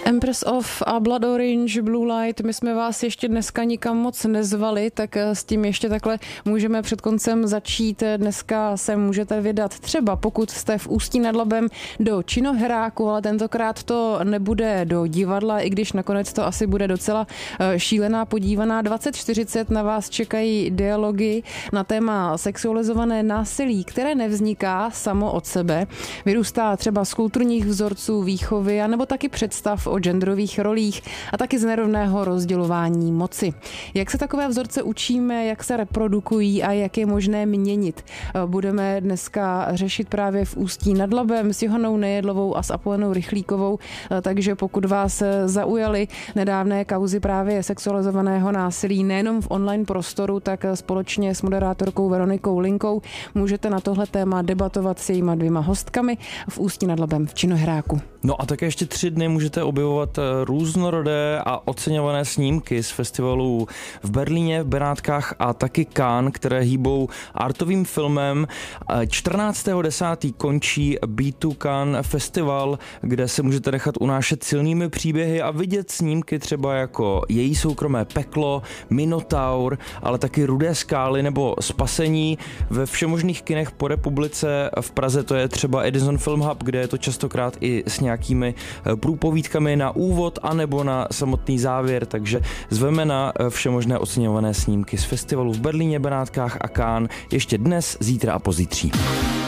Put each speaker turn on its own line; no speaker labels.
Empress of a Blood Orange, Blue Light, my jsme vás ještě dneska nikam moc nezvali, tak s tím ještě takhle můžeme před koncem začít. Dneska se můžete vydat třeba, pokud jste v Ústí nad Labem, do činohráku, ale tentokrát to nebude do divadla, i když nakonec to asi bude docela šílená podívaná. 20:40 na vás čekají dialogy na téma sexualizované násilí, které nevzniká samo od sebe. Vyrůstá třeba z kulturních vzorců výchovy, anebo taky představ o genderových rolích a taky z nerovného rozdělování moci. Jak se takové vzorce učíme, jak se reprodukují a jak je možné měnit? Budeme dneska řešit právě v Ústí nad Labem s Johanou Nejedlovou a s Apolenou Rychlíkovou, takže pokud vás zaujaly nedávné kauzy právě sexualizovaného násilí nejenom v online prostoru, tak společně s moderátorkou Veronikou Linkou můžete na tohle téma debatovat s jejíma dvěma hostkami v Ústí nad Labem v činohráku.
No a také ještě 3 dny můžete objevovat různorodé a oceňované snímky z festivalů v Berlíně, v Benátkách a taky Cannes, které hýbou artovým filmem. 14.10. končí B2 Cannes festival, kde se můžete nechat unášet silnými příběhy a vidět snímky třeba jako Její soukromé peklo, Minotaur, ale taky Rudé skály nebo Spasení. Ve všemožných kinech po republice, v Praze to je třeba Edison Film Hub, kde je to častokrát i s nějakými průpovídkami na úvod anebo na samotný závěr, takže zveme na všemožné oceňované snímky z festivalu v Berlíně, Benátkách a Cannes ještě dnes, zítra a pozítří.